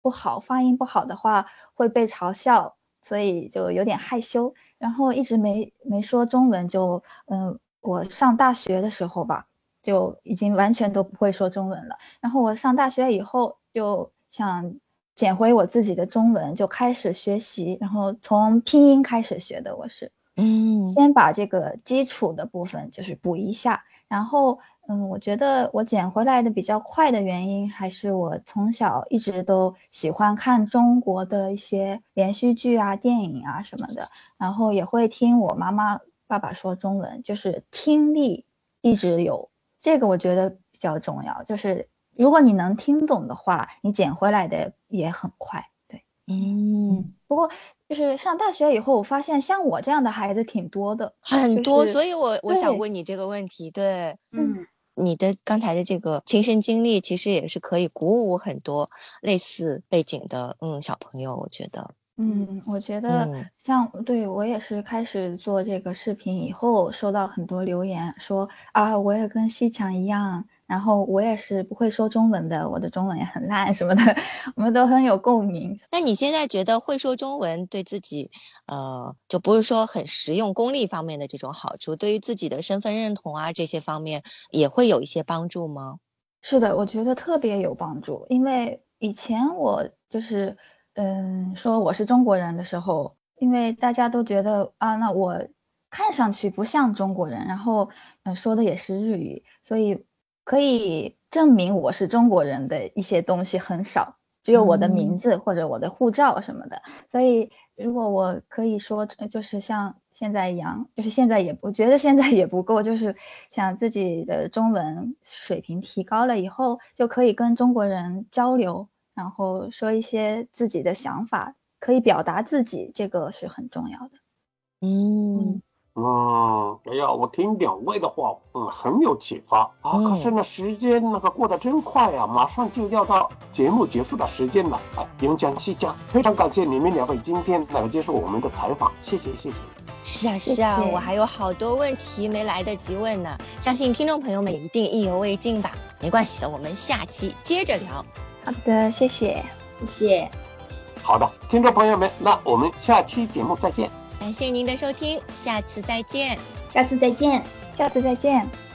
不好，发音不好的话会被嘲笑，所以就有点害羞，然后一直没说中文，我上大学的时候吧，就已经完全都不会说中文了。然后我上大学以后就想捡回我自己的中文，就开始学习，然后从拼音开始学的，我是先把这个基础的部分就是补一下，然后我觉得我捡回来的比较快的原因，还是我从小一直都喜欢看中国的一些连续剧啊、电影啊什么的，然后也会听我妈妈、爸爸说中文，就是听力一直有，这个我觉得比较重要，就是如果你能听懂的话，你捡回来的也很快。对。不过就是上大学以后，我发现像我这样的孩子挺多的， 很多， 就是所以我想对， 问你这个问题。对， 嗯。 你的刚才的这个亲身经历，其实也是可以鼓舞很多类似背景的小朋友，我觉得。 我觉得嗯， 对我也是开始做这个视频以后，收到很多留言说啊，我也跟西强一样，然后我也是不会说中文的，我的中文也很烂什么的，我们都很有共鸣。 那你现在觉得会说中文对自己，就不是说很实用功利方面的这种好处，对于自己的身份认同啊这些方面也会有一些帮助吗？ 是的，我觉得特别有帮助，因为以前我就是说我是中国人的时候，因为大家都觉得啊，那我看上去不像中国人，然后说的也是日语，所以可以证明我是中国人的一些东西很少，只有我的名字或者我的护照什么的。所以如果我可以说，就是像现在一样，就是现在也，我觉得现在也不够，就是想自己的中文水平提高了以后，就可以跟中国人交流，然后说一些自己的想法，可以表达自己，这个是很重要的。 嗯嗯哎呀，我听两位的话，很有启发啊。可是嗯。 呢，时间过得真快啊，马上就要到节目结束的时间了。有讲细讲，非常感谢你们两位今天接受我们的采访，谢谢谢谢。 是啊谢是啊，我谢。 还有好多问题没来得及问呢，相信听众朋友们一定意犹未尽吧。没关系的，我们下期接着聊。 好的，谢谢。 谢谢。 好的，听众朋友们，那我们下期节目再见。 感谢您的收听，下次再见。 下次再见。 下次再见。